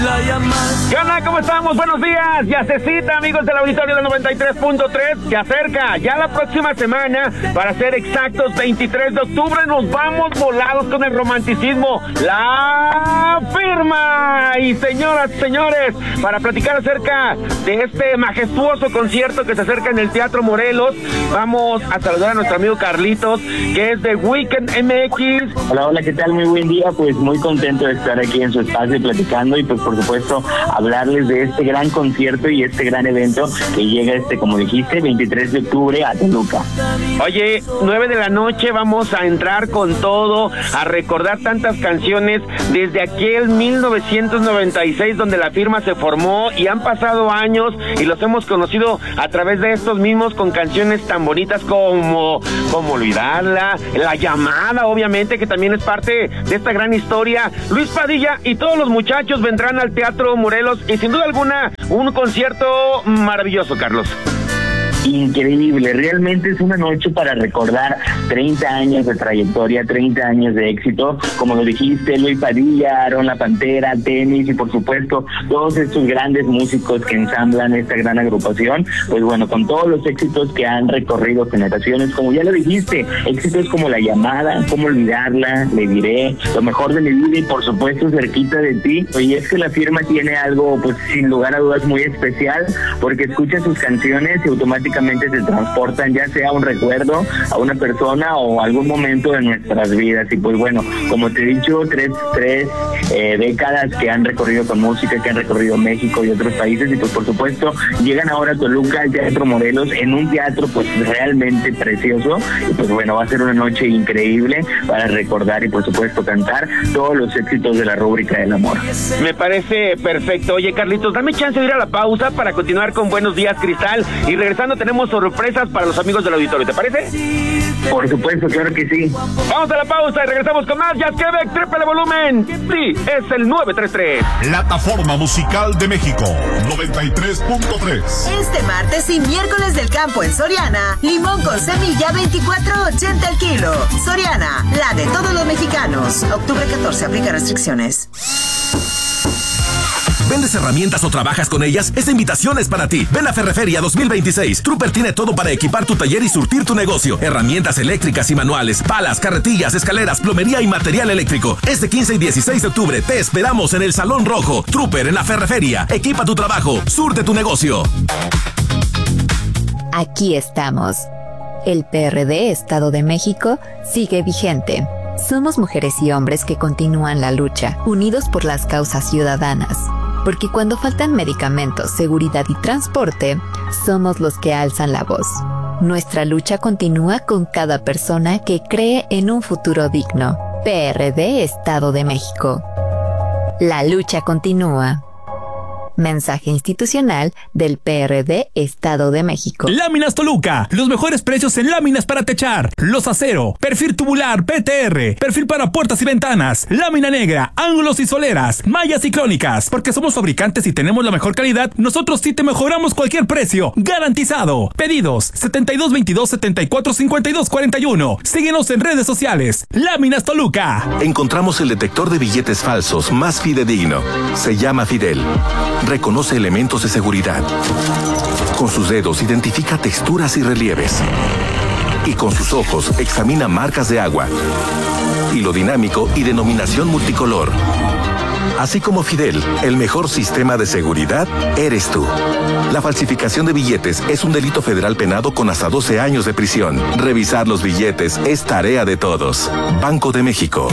¿Qué onda? ¿Cómo estamos? Buenos días. Ya se cita, amigos del auditorio del 93.3. Se acerca ya la próxima semana, para ser exactos, 23 de octubre, nos vamos volados con el romanticismo. La firma. Y señoras, señores, para platicar acerca de este majestuoso concierto que se acerca en el Teatro Morelos, vamos a saludar a nuestro amigo Carlitos, que es de Weekend MX. Hola, ¿qué tal? Muy buen día. Pues muy contento de estar aquí en su espacio platicando y pues por supuesto hablarles de este gran concierto y este gran evento que llega como dijiste, 23 de octubre a Toluca. Oye, 9 de la noche vamos a entrar con todo, a recordar tantas canciones desde aquel 1996 donde la firma se formó, y han pasado años y los hemos conocido a través de estos mismos, con canciones tan bonitas como Olvidarla, La Llamada, obviamente, que también es parte de esta gran historia. Luis Padilla y todos los muchachos vendrán al Teatro Morelos y sin duda alguna un concierto maravilloso, Carlos. Increíble, realmente es una noche para recordar 30 años de trayectoria, 30 años de éxito, como lo dijiste, Luis Padilla, Aarón La Pantera, Tenis y por supuesto todos estos grandes músicos que ensamblan esta gran agrupación. Pues bueno, con todos los éxitos que han recorrido generaciones, como ya lo dijiste, éxitos como La Llamada, Cómo Olvidarla, Le Diré, Lo Mejor de Mi Vida y por supuesto Cerquita de Ti. Y es que la firma tiene algo, pues sin lugar a dudas, muy especial, porque escuchas sus canciones y automáticamente se transportan ya sea a un recuerdo, a una persona o a algún momento de nuestras vidas. Y pues bueno, como te he dicho, tres décadas que han recorrido con música, que han recorrido México y otros países, y pues por supuesto llegan ahora a Toluca, al Teatro Morelos, en un teatro pues realmente precioso. Y pues bueno, va a ser una noche increíble para recordar y por supuesto cantar todos los éxitos de la rúbrica del amor. Me parece perfecto. Oye, Carlitos, dame chance de ir a la pausa para continuar con Buenos Días, Cristal, y regresando tenemos sorpresas para los amigos del auditorio, ¿te parece? Por supuesto, claro que sí. Vamos a la pausa y regresamos con más Jazz Quebec, triple volumen. Sí, es el 933. Plataforma Musical de México, 93.3. Este martes y miércoles del campo en Soriana, limón con semilla 24.80 el kilo. Soriana, la de todos los mexicanos. Octubre 14, aplica restricciones. ¿Vendes herramientas o trabajas con ellas? Esta invitación es para ti. Ven a Ferreferia 2026. Trooper tiene todo para equipar tu taller y surtir tu negocio. Herramientas eléctricas y manuales, palas, carretillas, escaleras, plomería y material eléctrico. Este 15 y 16 de octubre te esperamos en el Salón Rojo. Trooper en la Ferreferia. Equipa tu trabajo, surte tu negocio. Aquí estamos. El PRD Estado de México sigue vigente. Somos mujeres y hombres que continúan la lucha, unidos por las causas ciudadanas. Porque cuando faltan medicamentos, seguridad y transporte, somos los que alzan la voz. Nuestra lucha continúa con cada persona que cree en un futuro digno. PRD Estado de México. La lucha continúa. Mensaje institucional del PRD Estado de México. Láminas Toluca, los mejores precios en láminas para techar, los acero, perfil tubular PTR, perfil para puertas y ventanas, lámina negra, ángulos y soleras, mallas y crónicas. Porque somos fabricantes y tenemos la mejor calidad, nosotros sí te mejoramos cualquier precio, garantizado. Pedidos 7222 74 52 41. Síguenos en redes sociales. Láminas Toluca. Encontramos el detector de billetes falsos más fidedigno. Se llama Fidel. Reconoce elementos de seguridad. Con sus dedos identifica texturas y relieves. Y con sus ojos examina marcas de agua, hilo dinámico y denominación multicolor. Así como Fidel, el mejor sistema de seguridad eres tú. La falsificación de billetes es un delito federal penado con hasta 12 años de prisión. Revisar los billetes es tarea de todos. Banco de México.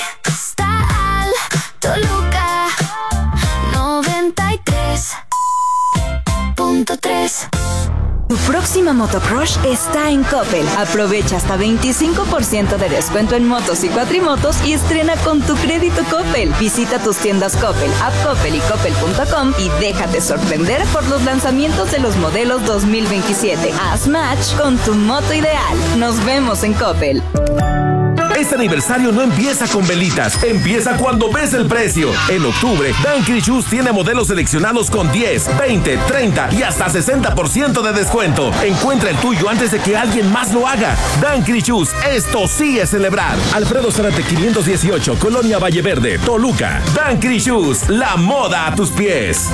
Tu próxima Motocrush está en Coppel. Aprovecha hasta 25% de descuento en motos y cuatrimotos y estrena con tu crédito Coppel. Visita tus tiendas Coppel, App Coppel y Coppel.com y déjate sorprender por los lanzamientos de los modelos 2027. Haz match con tu moto ideal. Nos vemos en Coppel. Este aniversario no empieza con velitas, empieza cuando ves el precio. En octubre, Dunkin' Shoes tiene modelos seleccionados con 10, 20, 30 y hasta 60% de descuento. Encuentra el tuyo antes de que alguien más lo haga. Dunkin' Shoes, esto sí es celebrar. Alfredo Zárate 518, Colonia Valle Verde, Toluca. Dunkin' Shoes, la moda a tus pies.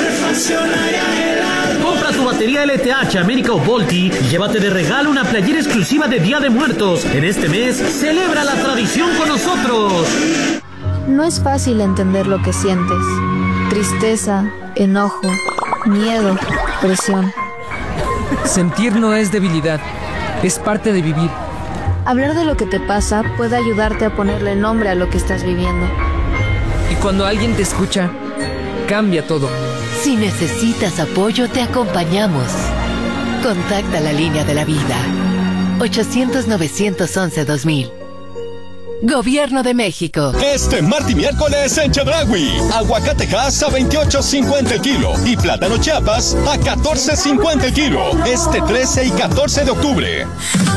Compra tu batería LTH, América o Volti y llévate de regalo una playera exclusiva de Día de Muertos. En este mes, celebra la tradición con nosotros. No es fácil entender lo que sientes. Tristeza, enojo, miedo, presión. Sentir no es debilidad, es parte de vivir. Hablar de lo que te pasa puede ayudarte a ponerle nombre a lo que estás viviendo. Y cuando alguien te escucha, cambia todo. Si necesitas apoyo, te acompañamos. Contacta la línea de la vida. 800-911-2000. Gobierno de México. Este martes y miércoles en Chedraui. Aguacatejas a 28.50 el kilo y plátano Chiapas a 14.50 el kilo. Este 13 y 14 de octubre.